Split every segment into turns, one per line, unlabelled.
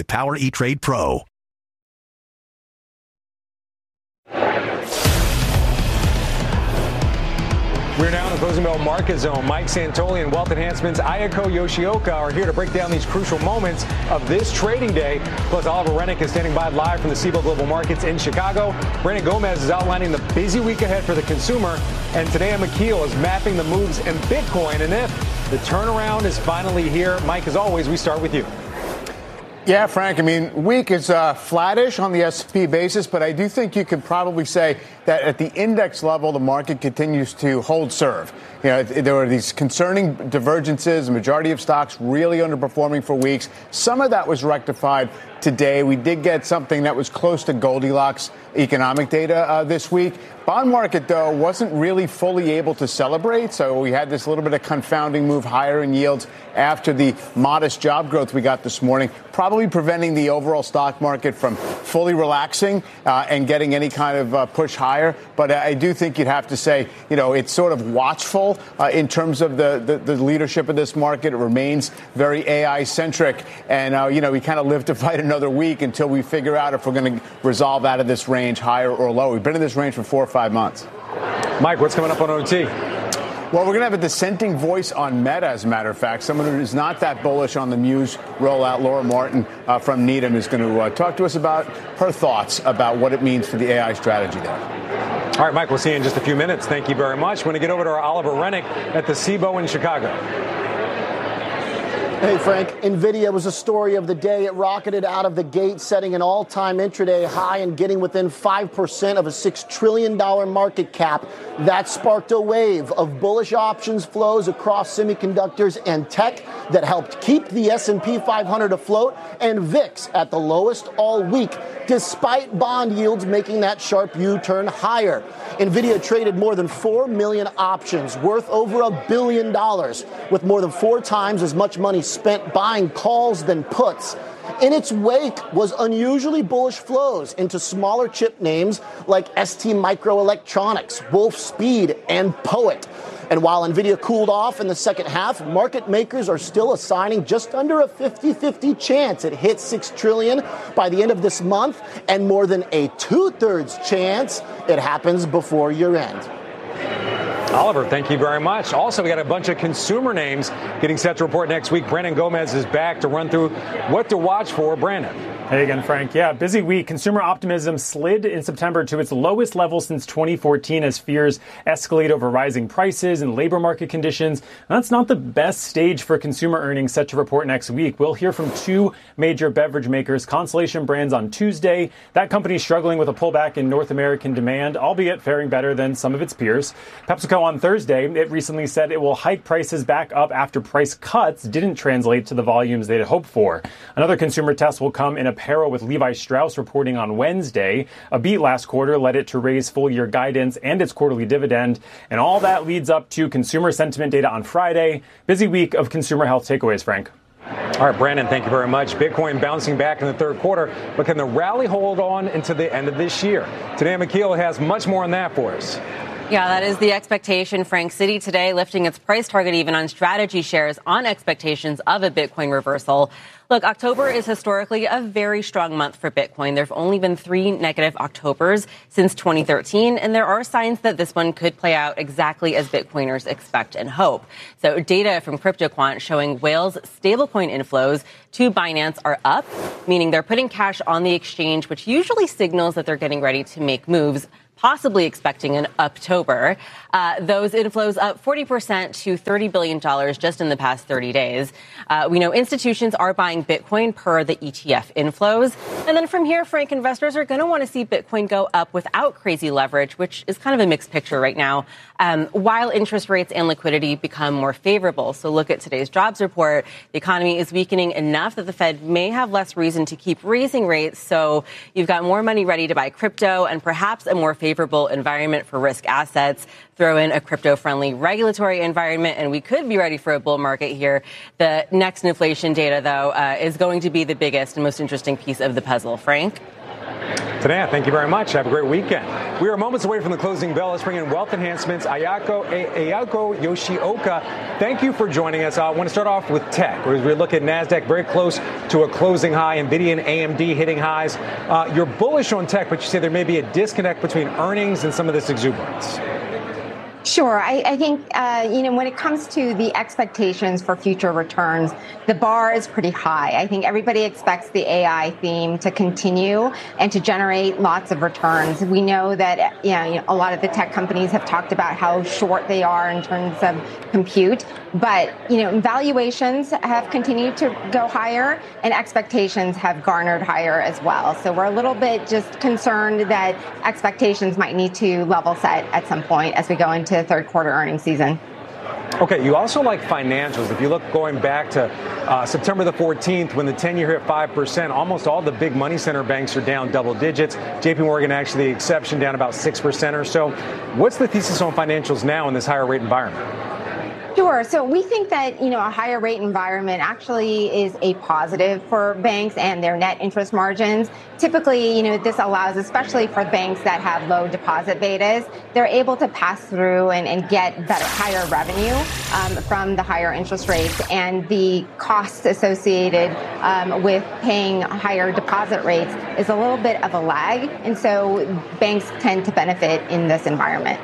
Power E-Trade Pro.
We're now in the closing bell market zone. Mike Santoli and Wealth Enhancement's Ayako Yoshioka are here to break down these crucial moments of this trading day. Plus, Oliver Rennick is standing by live from the Cboe Global Markets in Chicago. Brandon Gomez is outlining the busy week ahead for the consumer. And today, McKeel is mapping the moves in Bitcoin. And if the turnaround is finally here, Mike, as always, we start with you.
Yeah, Frank, I mean, week is flattish on the S&P basis, but I do think you could probably say that at the index level, the market continues to hold serve. You know, there were these concerning divergences, the majority of stocks really underperforming for weeks. Some of that was rectified today. We did get something that was close to Goldilocks economic data this week. Bond market, though, wasn't really fully able to celebrate, so we had this little bit of confounding move higher in yields after the modest job growth we got this morning, probably preventing the overall stock market from fully relaxing and getting any kind of push higher. But I do think you'd have to say, you know, it's sort of watchful in terms of the leadership of this market. It remains very AI-centric, and, you know, we kind of live to fight another week until we figure out if we're going to resolve out of this range higher or lower. We've been in this range for 4 or 5 months.
Mike, what's coming up on OT?
Well, we're going to have a dissenting voice on Meta, as a matter of fact. Someone who is not that bullish on the Muse rollout, Laura Martin from Needham, is going to talk to us about her thoughts about what it means for the AI strategy there.
All right, Mike, we'll see you in just a few minutes. Thank you very much. We're going to get over to our Oliver Rennick at the Cboe in Chicago.
Hey, Frank. NVIDIA was a story of the day. It rocketed out of the gate, setting an all-time intraday high and getting within 5% of a $6 trillion market cap. That sparked a wave of bullish options flows across semiconductors and tech that helped keep the S&P 500 afloat and VIX at the lowest all week, despite bond yields making that sharp U-turn higher. NVIDIA traded more than 4 million options worth over $1 billion, with more than 4 times as much money spent buying calls than puts. In its wake was unusually bullish flows into smaller chip names like ST Microelectronics, Wolfspeed, and Poet. And while NVIDIA cooled off in the second half, market makers are still assigning just under a 50-50 chance it hits $6 trillion by the end of this month, and more than a 2/3 chance it happens before year-end.
Oliver, thank you very much. Also, we got a bunch of consumer names getting set to report next week. Brandon Gomez is back to run through what to watch for. Brandon.
Hey again, Frank. Yeah, busy week. Consumer optimism slid in September to its lowest level since 2014 as fears escalate over rising prices and labor market conditions. That's not the best stage for consumer earnings set to report next week. We'll hear from 2 major beverage makers, Constellation Brands, on Tuesday. That company is struggling with a pullback in North American demand, albeit faring better than some of its peers. PepsiCo on Thursday, it recently said it will hike prices back up after price cuts didn't translate to the volumes they'd hoped for. Another consumer test will come in apparel with Levi Strauss reporting on Wednesday. A beat last quarter led it to raise full-year guidance and its quarterly dividend. And all that leads up to consumer sentiment data on Friday. Busy week of consumer health takeaways, Frank.
All right, Brandon, thank you very much. Bitcoin bouncing back in the third quarter, but can the rally hold on into the end of this year? Today, McKeel has much more on that for us.
Yeah, that is the expectation. Frank, Citi today lifting its price target even on strategy shares on expectations of a Bitcoin reversal. Look, October is historically a very strong month for Bitcoin. There have only been 3 negative Octobers since 2013, and there are signs that this one could play out exactly as Bitcoiners expect and hope. So data from CryptoQuant showing Whale's stablecoin inflows to Binance are up, meaning they're putting cash on the exchange, which usually signals that they're getting ready to make moves, possibly expecting an Uptober. Those inflows up 40% to $30 billion just in the past 30 days. We know institutions are buying Bitcoin per the ETF inflows. And then from here, Frank, investors are going to want to see Bitcoin go up without crazy leverage, which is kind of a mixed picture right now, while interest rates and liquidity become more favorable. So look at today's jobs report. The economy is weakening enough that the Fed may have less reason to keep raising rates. So you've got more money ready to buy crypto and perhaps a more favorable environment for risk assets. Throw in a crypto-friendly regulatory environment, and we could be ready for a bull market here. The next inflation data, though, is going to be the biggest and most interesting piece of the puzzle. Frank?
Tanea, thank you very much. Have a great weekend. We are moments away from the closing bell. Let's bring in Wealth Enhancements, Ayako Yoshioka. Thank you for joining us. I want to start off with tech, where we look at NASDAQ very close to a closing high, NVIDIA and AMD hitting highs. You're bullish on tech, but you say there may be a disconnect between earnings and some of this exuberance.
Sure. I think, when it comes to the expectations for future returns, the bar is pretty high. I think everybody expects the AI theme to continue and to generate lots of returns. We know that a lot of the tech companies have talked about how short they are in terms of compute, but valuations have continued to go higher and expectations have garnered higher as well. So we're a little bit just concerned that expectations might need to level set at some point as we go into third quarter earnings season.
Okay, you also like financials. If you look going back to September the 14th, when the 10-year hit 5%, almost all the big money center banks are down double digits. JP Morgan actually the exception, down about 6% or so. What's the thesis on financials now in this higher rate environment?
Sure. So we think that, a higher rate environment actually is a positive for banks and their net interest margins. Typically, this allows, especially for banks that have low deposit betas, they're able to pass through and get better, higher revenue from the higher interest rates, and the costs associated with paying higher deposit rates is a little bit of a lag. And so banks tend to benefit in this environment.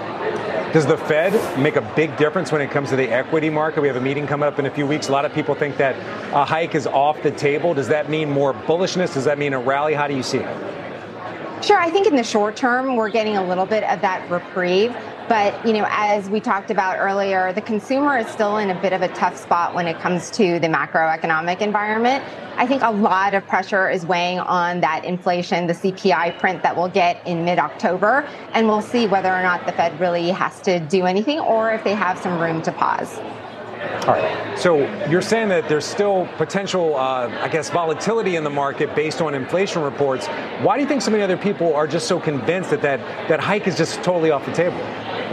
Does the Fed make a big difference when it comes to the equity market? We have a meeting coming up in a few weeks. A lot of people think that a hike is off the table. Does that mean more bullishness? Does that mean a rally? How do you see it?
Sure. I think in the short term, we're getting a little bit of that reprieve. But, as we talked about earlier, the consumer is still in a bit of a tough spot when it comes to the macroeconomic environment. I think a lot of pressure is weighing on that inflation, the CPI print that we'll get in mid-October. And we'll see whether or not the Fed really has to do anything or if they have some room to pause.
All right. So you're saying that there's still potential, volatility in the market based on inflation reports. Why do you think so many other people are just so convinced that hike is just totally off the table?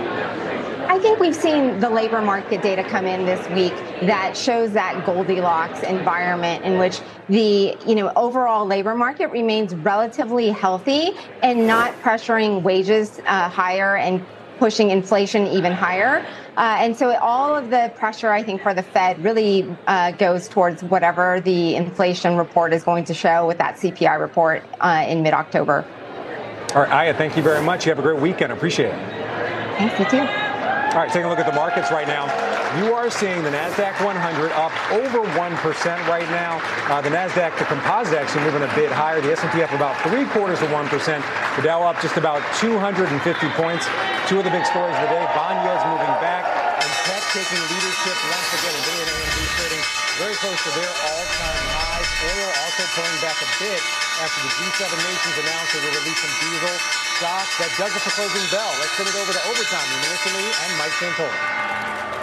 I think we've seen the labor market data come in this week that shows that Goldilocks environment in which the overall labor market remains relatively healthy and not pressuring wages higher and pushing inflation even higher. And so all of the pressure, I think, for the Fed really goes towards whatever the inflation report is going to show with that CPI report in mid-October.
All right, Aya, thank you very much. You have a great weekend. I appreciate it.
Thanks, you too.
All right, taking a look at the markets right now. You are seeing the NASDAQ 100 up over 1% right now. The NASDAQ, the composite, actually moving a bit higher. The S&P up about 0.75%. The Dow up just about 250 points. Two of the big stories of the day, bond yields moving back, and tech taking leadership once again. NVIDIA and AMD trading very close to their all-time highs. Oil also pulling back a bit after the G7 nations announced they will release some diesel stock. That does it for closing bell. Let's send it over to Overtime with Melissa Lee and Mike Santoli.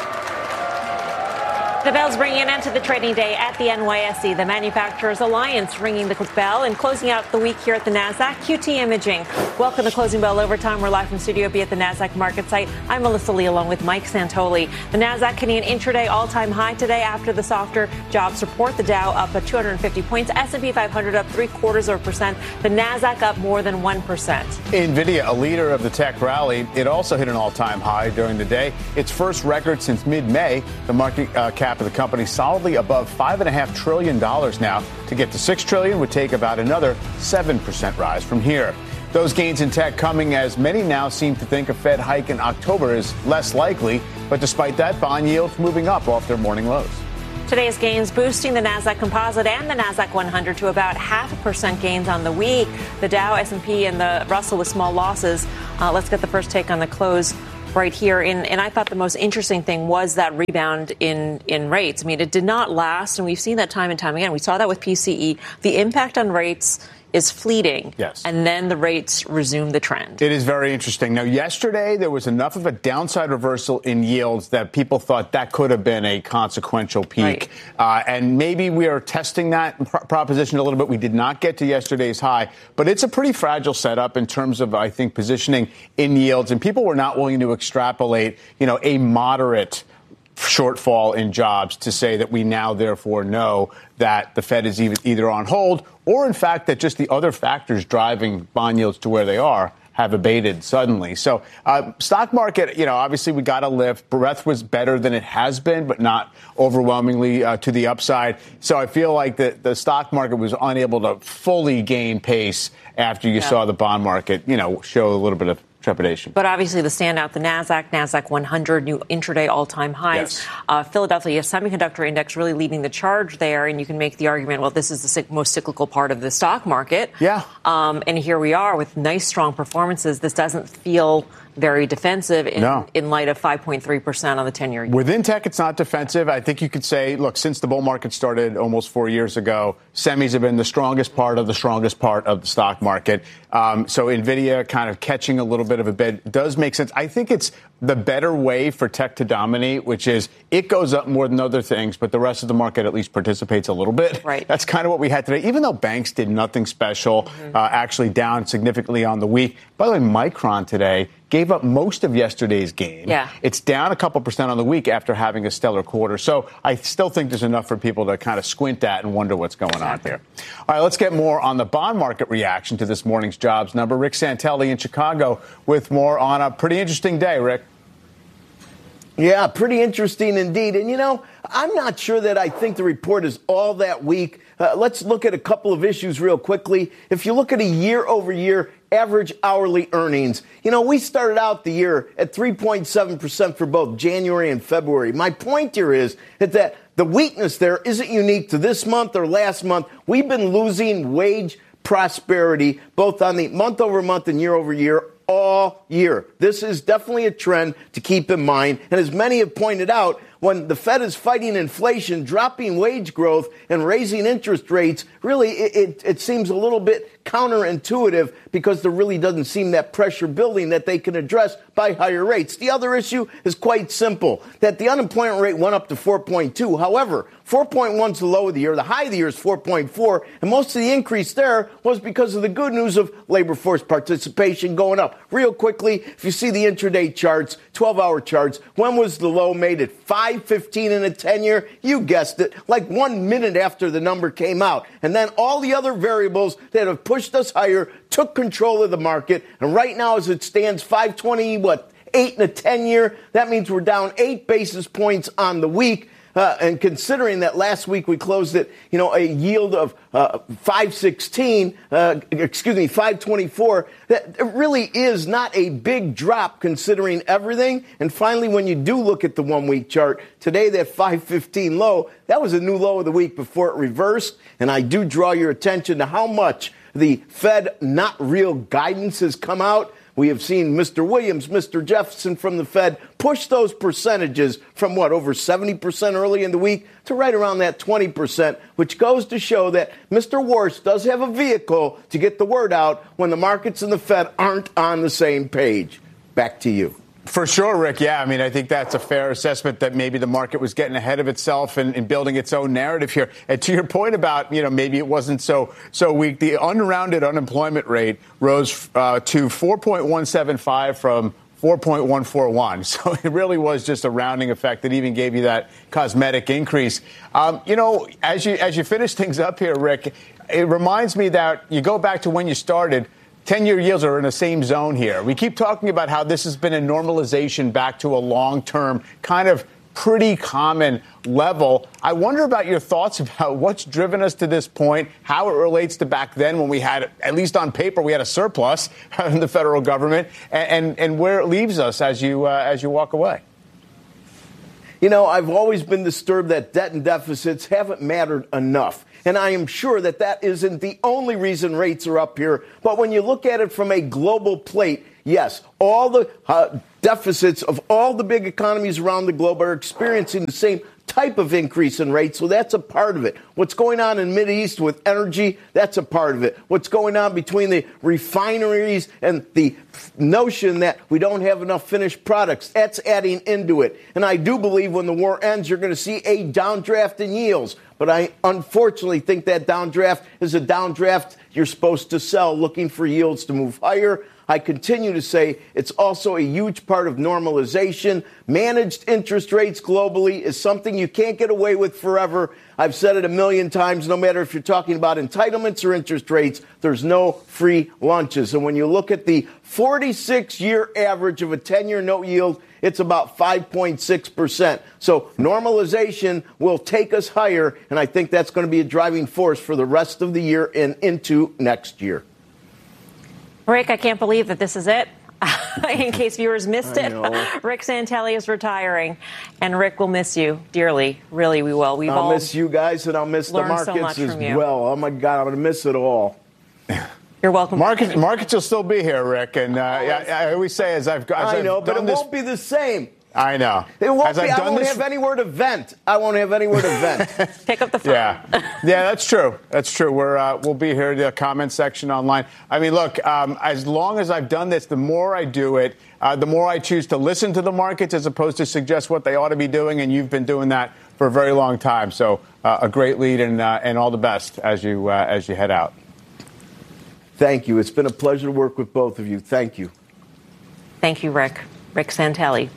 The bell's bringing an end to the trading day at the NYSE. The Manufacturers Alliance ringing the bell and closing out the week here at the NASDAQ. QT Imaging. Welcome to Closing Bell Overtime. We're live from Studio B at the NASDAQ market site. I'm Melissa Lee along with Mike Santoli. The NASDAQ Canadian intraday all-time high today after the softer jobs report. The Dow up at 250 points. S&P 500 up 0.75%. The NASDAQ up more than 1%.
NVIDIA, a leader of the tech rally, it also hit an all-time high during the day. Its first record since mid-May. The market cap of the company solidly above $5.5 trillion now. To get to $6 trillion would take about another 7% rise from here. Those gains in tech coming as many now seem to think a Fed hike in October is less likely. But despite that, bond yields moving up off their morning lows.
Today's gains boosting the NASDAQ Composite and the NASDAQ 100 to about 0.5% gains on the week. The Dow, S&P, and the Russell with small losses. Let's get the first take on the close right here. And I thought the most interesting thing was that rebound in rates. I mean, it did not last, and we've seen that time and time again. We saw that with PCE. The impact on rates is fleeting.
Yes.
And then the rates resume the trend.
It is very interesting. Now, yesterday, there was enough of a downside reversal in yields that people thought that could have been a consequential peak. Right. And maybe we are testing that proposition a little bit. We did not get to yesterday's high, but it's a pretty fragile setup in terms of, I think, positioning in yields. And people were not willing to extrapolate, a moderate shortfall in jobs to say that we now therefore know that the Fed is either on hold or, in fact, that just the other factors driving bond yields to where they are have abated suddenly. So stock market, obviously we got a lift. Breadth was better than it has been, but not overwhelmingly to the upside. So I feel like the stock market was unable to fully gain pace after you saw the bond market, show a little bit of trepidation.
But obviously the standout, the NASDAQ 100, new intraday all-time highs.
Yes.
Philadelphia Semiconductor Index really leading the charge there. And you can make the argument, well, this is the most cyclical part of the stock market.
Yeah.
And here we are with nice, strong performances. This doesn't feel very defensive in light of 5.3% on the 10-year.
Within tech, it's not defensive. I think you could say, look, since the bull market started almost 4 years ago, semis have been the strongest part of the stock market. So NVIDIA kind of catching a little bit of a bid does make sense. I think it's the better way for tech to dominate, which is it goes up more than other things, but the rest of the market at least participates a little bit.
Right.
That's kind of what we had today, even though banks did nothing special, actually down significantly on the week. By the way, Micron today gave up most of yesterday's gain.
Yeah.
It's down a couple percent on the week after having a stellar quarter. So I still think there's enough for people to kind of squint at and wonder what's going on there. All right, let's get more on the bond market reaction to this morning's jobs number. Rick Santelli in Chicago with more on a pretty interesting day, Rick.
Yeah, pretty interesting indeed. And, I'm not sure that I think the report is all that weak. Let's look at a couple of issues real quickly. If you look at a year-over-year average hourly earnings, we started out the year at 3.7% for both January and February. My point here is that the weakness there isn't unique to this month or last month. We've been losing wage prosperity both on the month-over-month and year-over-year all year. This is definitely a trend to keep in mind. And as many have pointed out, when the Fed is fighting inflation, dropping wage growth, and raising interest rates, really it seems a little bit counterintuitive because there really doesn't seem that pressure building that they can address by higher rates. The other issue is quite simple, that the unemployment rate went up to 4.2. However, 4.1 is the low of the year. The high of the year is 4.4. And most of the increase there was because of the good news of labor force participation going up. Real quickly, if you see the intraday charts, 12-hour charts, when was the low made at 5:15 in a 10-year? You guessed it, like 1 minute after the number came out. And then all the other variables that have pushed us higher took control of the market. And right now, as it stands, 5.28 in a 10-year. That means we're down 8 basis points on the week. And considering that last week we closed at, a yield of 524, that it really is not a big drop considering everything. And finally, when you do look at the 1 week chart, today that 515 low, that was a new low of the week before it reversed. And I do draw your attention to how much the Fed not real guidance has come out. We have seen Mr. Williams, Mr. Jefferson from the Fed push those percentages from over 70% early in the week to right around that 20%, which goes to show that Mr. Warsh does have a vehicle to get the word out when the markets and the Fed aren't on the same page. Back to you.
For sure, Rick. Yeah, I think that's a fair assessment that maybe the market was getting ahead of itself and building its own narrative here. And to your point about, maybe it wasn't so weak, the unrounded unemployment rate rose to 4.175 from 4.141. So it really was just a rounding effect that even gave you that cosmetic increase. As you finish things up here, Rick, it reminds me that you go back to when you started. 10-year yields are in the same zone here. We keep talking about how this has been a normalization back to a long-term kind of pretty common level. I wonder about your thoughts about what's driven us to this point, how it relates to back then when we had, at least on paper, we had a surplus in the federal government, and where it leaves us as you walk away.
I've always been disturbed that debt and deficits haven't mattered enough. And I am sure that isn't the only reason rates are up here. But when you look at it from a global plate, yes, all the deficits of all the big economies around the globe are experiencing the same type of increase in rates, so that's a part of it. What's going on in the Mideast with energy, that's a part of it. What's going on between the refineries and the notion that we don't have enough finished products, that's adding into it. And I do believe when the war ends, you're going to see a downdraft in yields. But I unfortunately think that downdraft is a downdraft you're supposed to sell, looking for yields to move higher. I continue to say it's also a huge part of normalization. Managed interest rates globally is something you can't get away with forever. I've said it a million times, no matter if you're talking about entitlements or interest rates, there's no free lunches. And when you look at the 46-year average of a 10-year note yield, it's about 5.6%. So normalization will take us higher, and I think that's going to be a driving force for the rest of the year and into next year.
Rick, I can't believe that this is it. In case viewers missed it, Rick Santelli is retiring, and Rick will miss you dearly. Really, we will.
I'll miss you guys, and I'll miss the markets as well. Oh my God, I'm going to miss it all.
You're welcome.
Markets will still be here, Rick, and I always say as I've
but it won't be the same.
I know.
It won't be. I won't have anywhere to vent. Pick
up the phone.
Yeah, that's true. That's true. We'll be here in the comment section online. I mean, look, as long as I've done this, the more I do it, the more I choose to listen to the markets as opposed to suggest what they ought to be doing. And you've been doing that for a very long time. So a great lead and all the best as you head out.
Thank you. It's been a pleasure to work with both of you. Thank you.
Thank you, Rick. Rick Santelli.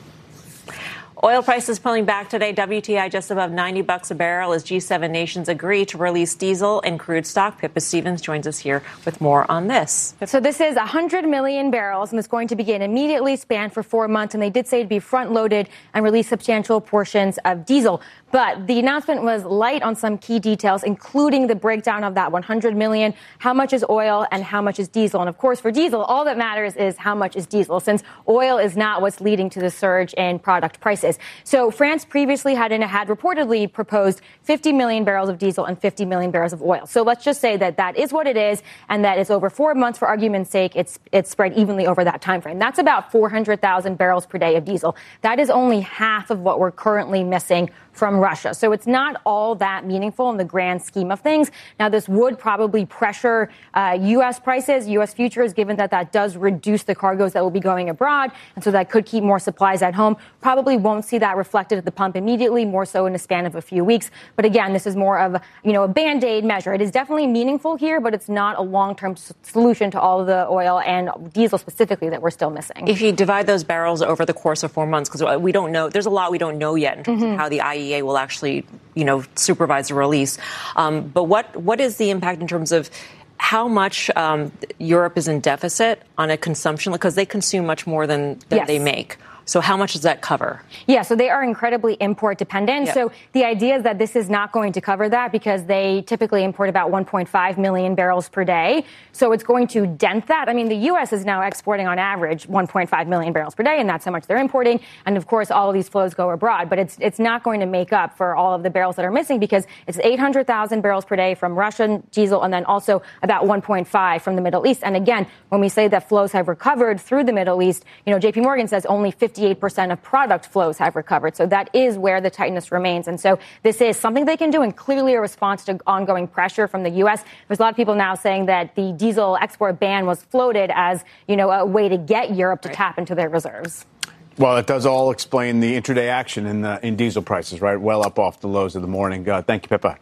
Oil prices pulling back today. WTI just above $90 a barrel as G7 nations agree to release diesel and crude stock. Pippa Stevens joins us here with more on this.
So this is 100 million barrels, and it's going to begin immediately, span for 4 months. And they did say it'd be front-loaded and release substantial portions of diesel. But the announcement was light on some key details, including the breakdown of that 100 million, how much is oil and how much is diesel. And of course, for diesel, all that matters is how much is diesel, since oil is not what's leading to the surge in product prices. So France previously had reportedly proposed 50 million barrels of diesel and 50 million barrels of oil. So let's just say that that is what it is, and that it's over 4 months. For argument's sake, it's spread evenly over that time frame. That's about 400,000 barrels per day of diesel. That is only half of what we're currently missing from Russia. So it's not all that meaningful in the grand scheme of things. Now, this would probably pressure U.S. prices, U.S. futures, given that that does reduce the cargoes that will be going abroad. And so that could keep more supplies at home. Probably won't see that reflected at the pump immediately, more so in a span of a few weeks. But again, this is more of a Band-Aid measure. It is definitely meaningful here, but it's not a long-term solution to all of the oil and diesel specifically that we're still missing.
If you divide those barrels over the course of 4 months, because we don't know, there's a lot we don't know yet in terms of how the IEA will actually, supervise the release. But what is the impact in terms of how much Europe is in deficit on a consumption? Because they consume much more than they make. So how much does that cover?
Yeah, so they are incredibly import dependent. Yeah. So the idea is that this is not going to cover that because they typically import about 1.5 million barrels per day. So it's going to dent that. I mean, the U.S. is now exporting on average 1.5 million barrels per day, and that's how much they're importing. And of course, all of these flows go abroad. But it's not going to make up for all of the barrels that are missing because it's 800,000 barrels per day from Russian diesel and then also about 1.5 from the Middle East. And again, when we say that flows have recovered through the Middle East, JP Morgan says only 58% of product flows have recovered. So that is where the tightness remains. And so this is something they can do and clearly a response to ongoing pressure from the U.S. There's a lot of people now saying that the diesel export ban was floated as, a way to get Europe to tap into their reserves.
Well, it does all explain the intraday action in diesel prices, right? Well up off the lows of the morning. Thank you, Pippa.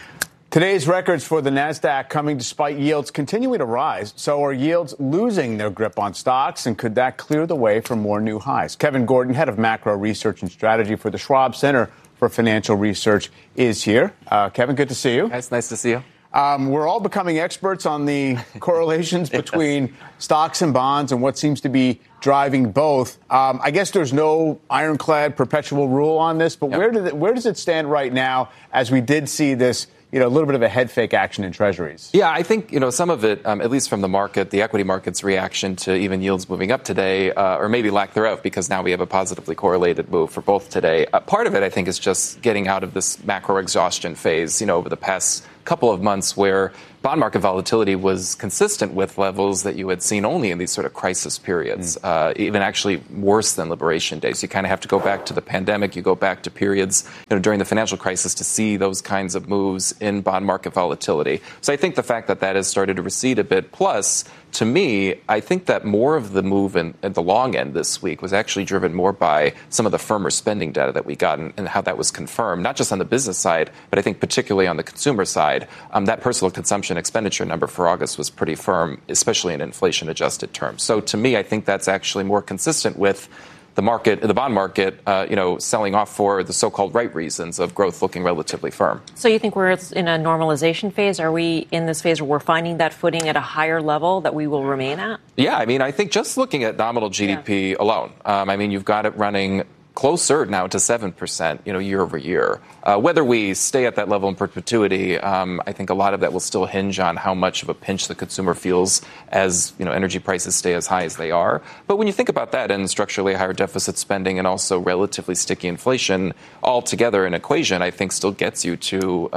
Today's records for the NASDAQ coming despite yields continuing to rise. So are yields losing their grip on stocks? And could that clear the way for more new highs? Kevin Gordon, head of macro research and strategy for the Schwab Center for Financial Research, is here. Kevin, good to see you.
It's nice to see you.
We're all becoming experts on the correlations between stocks and bonds and what seems to be driving both. I guess there's no ironclad perpetual rule on this, but where does it stand right now as we did see this a little bit of a head fake action in treasuries?
Yeah, I think, some of it, at least from the market, the equity market's reaction to even yields moving up today, or maybe lack thereof, because now we have a positively correlated move for both today. Part of it, I think, is just getting out of this macro exhaustion phase, over the past couple of months where bond market volatility was consistent with levels that you had seen only in these sort of crisis periods, even actually worse than Liberation Day. So you kind of have to go back to the pandemic. You go back to periods during the financial crisis to see those kinds of moves in bond market volatility. So I think the fact that that has started to recede a bit, plus, to me, I think that more of the move at the long end this week was actually driven more by some of the firmer spending data that we got and how that was confirmed, not just on the business side, but I think particularly on the consumer side. That personal consumption expenditure number for August was pretty firm, especially in inflation-adjusted terms. So to me, I think that's actually more consistent with the market, the bond market, selling off for the so-called right reasons of growth looking relatively firm.
So you think we're in a normalization phase? Are we in this phase where we're finding that footing at a higher level that we will remain at?
Yeah, I mean, I think just looking at nominal GDP alone, you've got it running closer now to 7%, year over year. Whether we stay at that level in perpetuity, I think a lot of that will still hinge on how much of a pinch the consumer feels as, energy prices stay as high as they are. But when you think about that and structurally higher deficit spending and also relatively sticky inflation all together in equation, I think still gets you to,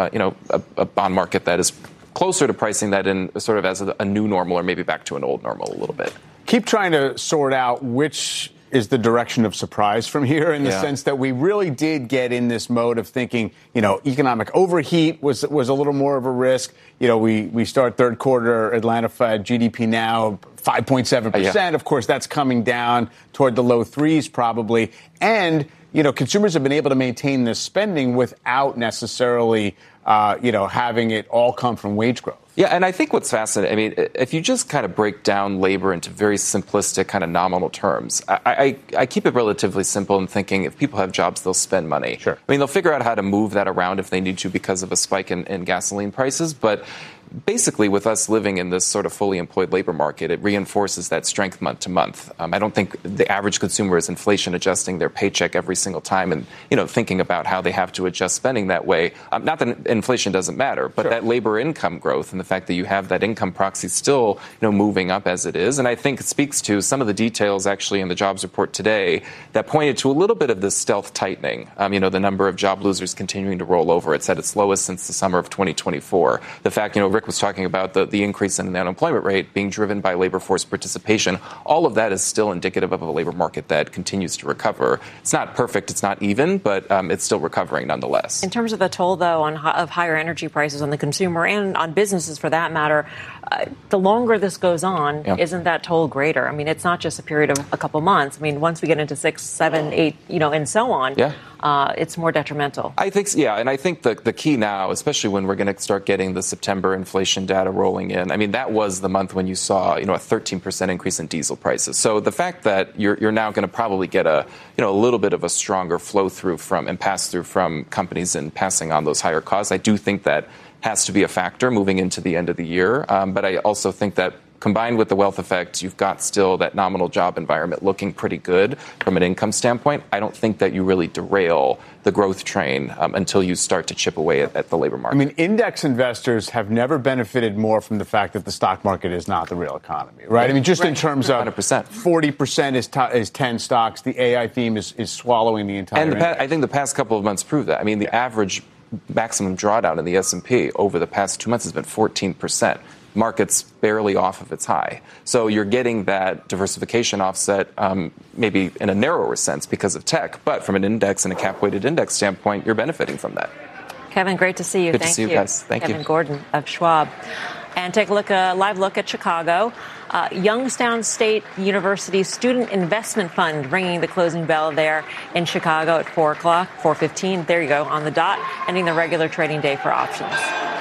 a bond market that is closer to pricing that in sort of as a new normal or maybe back to an old normal a little bit.
Keep trying to sort out which is the direction of surprise from here in the sense that we really did get in this mode of thinking, economic overheat was a little more of a risk. We start third quarter Atlanta Fed GDP now 5.7%. Of course, that's coming down toward the low threes probably. And, consumers have been able to maintain this spending without necessarily, having it all come from wage growth.
Yeah, and I think what's fascinating, if you just kind of break down labor into very simplistic kind of nominal terms, I keep it relatively simple in thinking if people have jobs, they'll spend money.
Sure.
They'll figure out how to move that around if they need to because of a spike in gasoline prices. But basically, with us living in this sort of fully employed labor market, it reinforces that strength month to month. I don't think the average consumer is inflation adjusting their paycheck every single time and, thinking about how they have to adjust spending that way. Not that inflation doesn't matter, but that labor income growth and the fact that you have that income proxy still, moving up as it is. And I think it speaks to some of the details actually in the jobs report today that pointed to a little bit of this stealth tightening. The number of job losers continuing to roll over. It's at its lowest since the summer of 2024. The fact, Rick was talking about the increase in the unemployment rate being driven by labor force participation. All of that is still indicative of a labor market that continues to recover. It's not perfect, it's not even, but it's still recovering nonetheless.
In terms of the toll, though, of higher energy prices on the consumer and on businesses for that matter, the longer this goes on, isn't that toll greater? It's not just a period of a couple months. Once we get into 6, 7, 8, and so on, it's more detrimental.
I think, and I think the key now, especially when we're going to start getting the September inflation data rolling in, that was the month when you saw, a 13% increase in diesel prices. So the fact that you're now going to probably get a little bit of a stronger flow through and pass through from companies and passing on those higher costs, I do think that has to be a factor moving into the end of the year. But I also think that combined with the wealth effect, you've got still that nominal job environment looking pretty good from an income standpoint. I don't think that you really derail the growth train until you start to chip away at the labor market.
Index investors have never benefited more from the fact that the stock market is not the real economy, right? In terms of 100%. 40% is 10 stocks. The AI theme is swallowing the entire
index. I think the past couple of months prove that. The average maximum drawdown in the S&P over the past 2 months has been 14%. Market's barely off of its high. So you're getting that diversification offset maybe in a narrower sense because of tech. But from an index and a cap-weighted index standpoint, you're benefiting from that.
Kevin, great to see you.
Good to see you guys. Thank you.
Kevin Gordon of Schwab. And take a live look at Chicago. Youngstown State University Student Investment Fund ringing the closing bell there in Chicago at 4 o'clock, 4:15. There you go, on the dot, ending the regular trading day for options.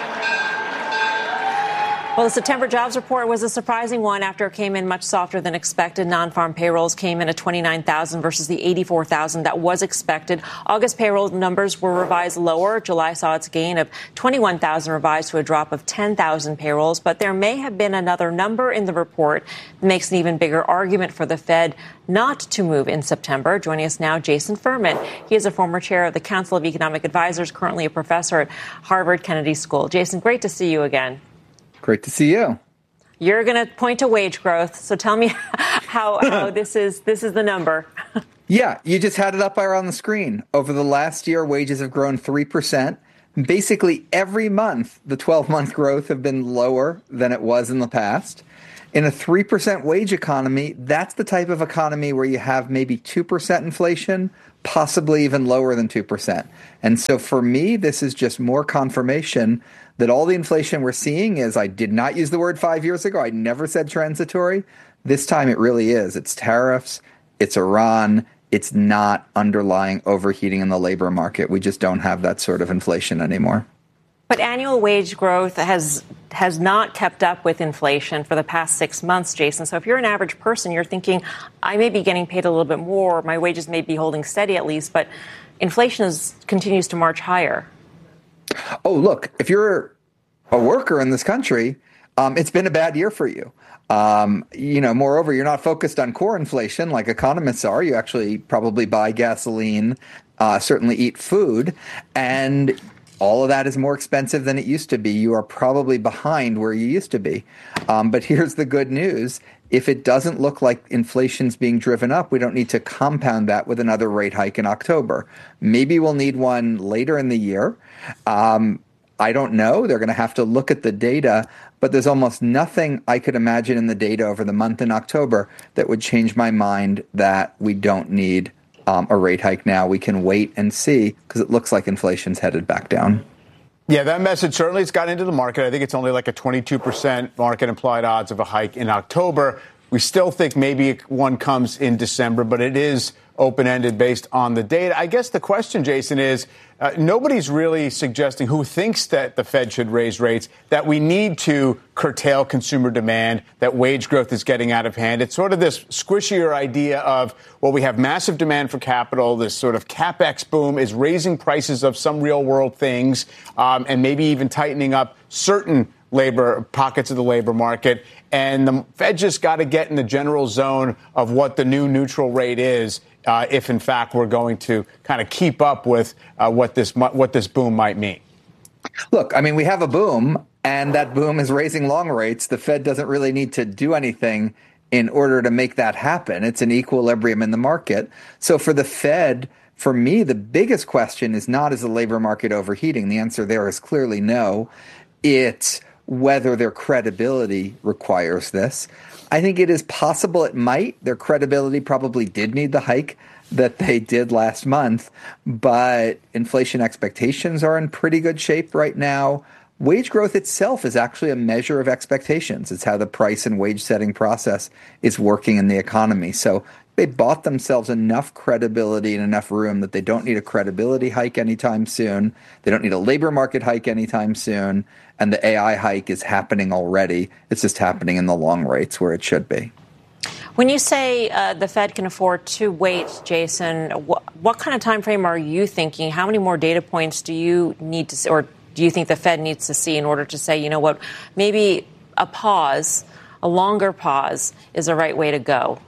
Well, the September jobs report was a surprising one after it came in much softer than expected. Non-farm payrolls came in at 29,000 versus the 84,000 that was expected. August payroll numbers were revised lower. July saw its gain of 21,000 revised to a drop of 10,000 payrolls. But there may have been another number in the report that makes an even bigger argument for the Fed not to move in September. Joining us now, Jason Furman. He is a former chair of the Council of Economic Advisors, currently a professor at Harvard Kennedy School. Jason, great to see you again.
Great to see you.
You're going to point to wage growth. So tell me how this is the number.
Yeah, you just had it up there on the screen. Over the last year, wages have grown 3%. basically every month, the 12-month growth have been lower than it was in the past. In a 3% wage economy, that's the type of economy where you have maybe 2% inflation, possibly even lower than 2%. And so for me, this is just more confirmation that all the inflation we're seeing is, I did not use the word 5 years ago. I never said transitory. This time it really is. It's tariffs. It's Iran. It's not underlying overheating in the labor market. We just don't have that sort of inflation anymore.
But annual wage growth has not kept up with inflation for the past 6 months, Jason. So if you're an average person, you're thinking, I may be getting paid a little bit more. My wages may be holding steady at least, but inflation continues to march higher.
Oh, look, if you're a worker in this country, it's been a bad year for you. Moreover, you're not focused on core inflation like economists are. You actually probably buy gasoline, certainly eat food, and all of that is more expensive than it used to be. You are probably behind where you used to be. But here's the good news. If it doesn't look like inflation's being driven up, we don't need to compound that with another rate hike in October. Maybe we'll need one later in the year. I don't know. They're going to have to look at the data, but there's almost nothing I could imagine in the data over the month in October that would change my mind that we don't need a rate hike now. We can wait and see because it looks like inflation's headed back down.
Yeah, that message certainly has got into the market. I think it's only like a 22% market implied odds of a hike in October. We still think maybe one comes in December, but it is open-ended based on the data. I guess the question, Jason, is nobody's really suggesting, who thinks that the Fed should raise rates, that we need to curtail consumer demand, that wage growth is getting out of hand. It's sort of this squishier idea of, well, we have massive demand for capital. This sort of CapEx boom is raising prices of some real world things, and maybe even tightening up certain labor pockets of the labor market. And the Fed just got to get in the general zone of what the new neutral rate is, if in fact we're going to kind of keep up with what this boom might mean.
Look, I mean, we have a boom, and that boom is raising long rates. The Fed doesn't really need to do anything in order to make that happen. It's an equilibrium in the market. So for the Fed, for me, the biggest question is not, is the labor market overheating? The answer there is clearly no. It's whether their credibility requires this. I think it is possible it might. Their credibility probably did need the hike that they did last month, but inflation expectations are in pretty good shape right now. Wage growth itself is actually a measure of expectations. It's how the price and wage setting process is working in the economy. So they bought themselves enough credibility and enough room that they don't need a credibility hike anytime soon. They don't need a labor market hike anytime soon. And the AI hike is happening already. It's just happening in the long rates where it should be.
When you say the Fed can afford to wait, Jason, what kind of time frame are you thinking? How many more data points do you need to see, or do you think the Fed needs to see in order to say, you know what, maybe a pause, a longer pause is the right way to go?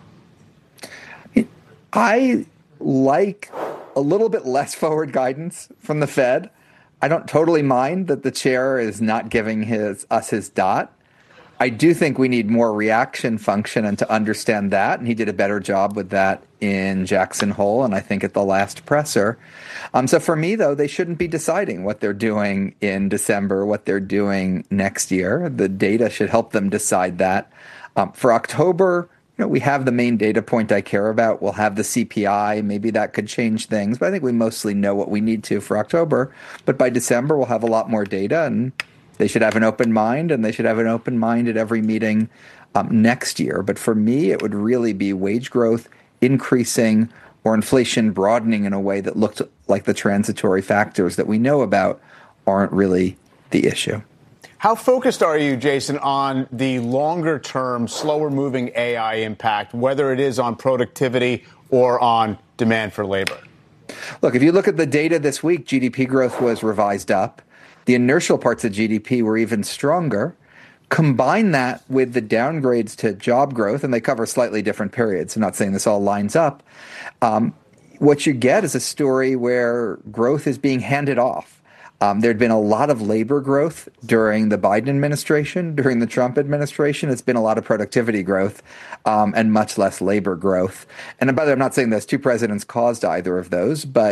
I like a little bit less forward guidance from the Fed. I don't totally mind that the chair is not giving us his dot. I do think we need more reaction function and to understand that, and he did a better job with that in Jackson Hole and I think at the last presser. So for me, though, they shouldn't be deciding what they're doing in December, what they're doing next year. The data should help them decide that. For October, we have the main data point I care about. We'll have the CPI. Maybe that could change things, but I think we mostly know what we need to for October. But by December, we'll have a lot more data, and they should have an open mind, and they should have an open mind at every meeting next year. But for me, it would really be wage growth increasing or inflation broadening in a way that looked like the transitory factors that we know about aren't really the issue.
How focused are you, Jason, on the longer-term, slower-moving AI impact, whether it is on productivity or on demand for labor?
Look, if you look at the data this week, GDP growth was revised up. The inertial parts of GDP were even stronger. Combine that with the downgrades to job growth, and they cover slightly different periods. I'm not saying this all lines up. What you get is a story where growth is being handed off. There'd been a lot of labor growth during the Biden administration. During the Trump administration, it's been a lot of productivity growth and much less labor growth. And by the way, I'm not saying those two presidents caused either of those, but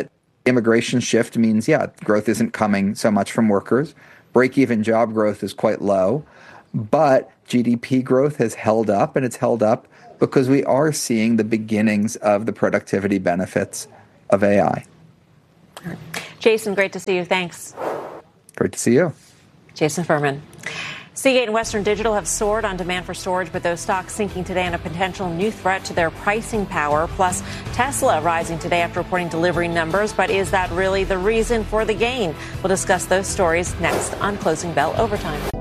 immigration shift means, growth isn't coming so much from workers. Break-even job growth is quite low, but GDP growth has held up, and it's held up because we are seeing the beginnings of the productivity benefits of AI.
Jason, great to see you. Thanks.
Great to see you.
Jason Furman. Seagate and Western Digital have soared on demand for storage, but those stocks sinking today on a potential new threat to their pricing power. Plus, Tesla rising today after reporting delivery numbers. But is that really the reason for the gain? We'll discuss those stories next on Closing Bell Overtime.